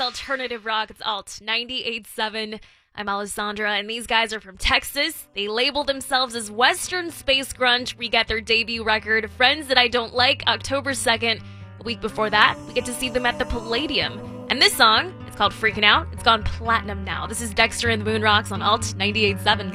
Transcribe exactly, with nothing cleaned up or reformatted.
alternative rock. It's Alt ninety-eight point seven. I'm Alessandra, and these guys are from Texas. They label themselves as Western Space Grunge. We got their debut record, Friends That I Don't Like, October second. A week before that, we get to see them at the Palladium. And this song, it's called Freaking Out. It's gone platinum now. This is Dexter and the Moonrocks on Alt ninety-eight point seven.